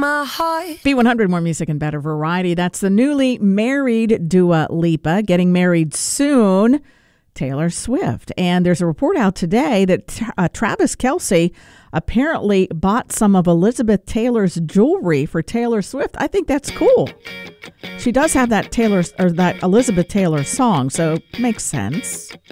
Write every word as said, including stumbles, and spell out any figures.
my heart. B one hundred, more music and better variety. That's the newly married Dua Lipa, getting married soon, Taylor Swift. And there's a report out today that uh, Travis Kelce apparently bought some of Elizabeth Taylor's jewelry for Taylor Swift. I think that's cool. She does have that Taylor or that Elizabeth Taylor song, so it makes sense.